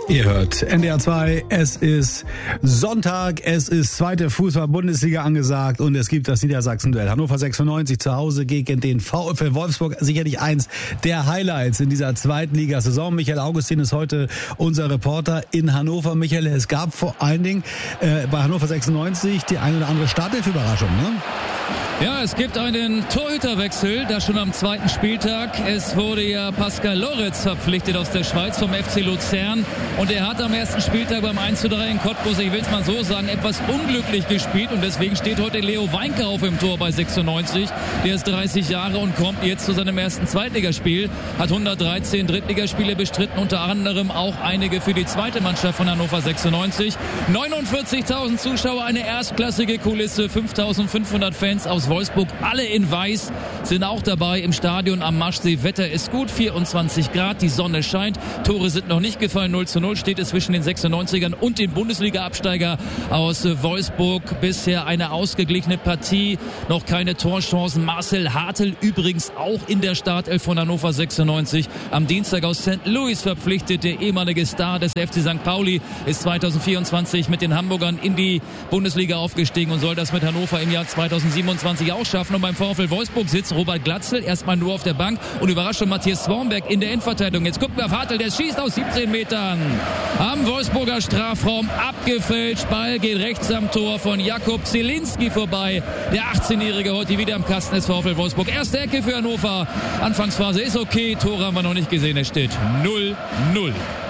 Ihr hört NDR 2, es ist Sonntag, es ist zweite Fußball-Bundesliga angesagt und es gibt das Niedersachsen-Duell. Hannover 96 zu Hause gegen den VfL Wolfsburg, sicherlich eins der Highlights in dieser zweiten Ligasaison. Michael Augustin ist heute unser Reporter in Hannover. Michael, es gab vor allen Dingen bei Hannover 96 die eine oder andere Startelf-Überraschung, ne? Ja, es gibt einen Torhüterwechsel, da schon am zweiten Spieltag. Es wurde ja Pascal Loretz verpflichtet aus der Schweiz vom FC Luzern. Und er hat am ersten Spieltag beim 1:3 in Cottbus, ich will es mal so sagen, etwas unglücklich gespielt. Und deswegen steht heute Leo Weinkauf im Tor bei 96. Der ist 30 Jahre und kommt jetzt zu seinem ersten Zweitligaspiel. Hat 113 Drittligaspiele bestritten, unter anderem auch einige für die zweite Mannschaft von Hannover 96. 49.000 Zuschauer, eine erstklassige Kulisse, 5.500 Fans aus Wolfsburg, alle in Weiß, sind auch dabei im Stadion am Maschsee. Wetter ist gut, 24 Grad, die Sonne scheint, Tore sind noch nicht gefallen, 0:0 steht es zwischen den 96ern und den Bundesliga-Absteiger aus Wolfsburg. Bisher eine ausgeglichene Partie, noch keine Torchancen. Marcel Hartl übrigens auch in der Startelf von Hannover 96. Am Dienstag aus St. Louis verpflichtet, der ehemalige Star des FC St. Pauli, ist 2024 mit den Hamburgern in die Bundesliga aufgestiegen und soll das mit Hannover im Jahr 2027 auch schaffen. Und beim VfL Wolfsburg sitzt Robert Glatzel erstmal nur auf der Bank und Überraschung Matthias Swanberg in der Endverteidigung. Jetzt gucken wir auf Hartl, der schießt aus 17 Metern am Wolfsburger Strafraum, abgefälscht, Ball geht rechts am Tor von Jakub Zielinski vorbei. Der 18-Jährige heute wieder am Kasten des VfL Wolfsburg. Erste Ecke für Hannover. Anfangsphase ist okay, Tore haben wir noch nicht gesehen, es steht 0:0.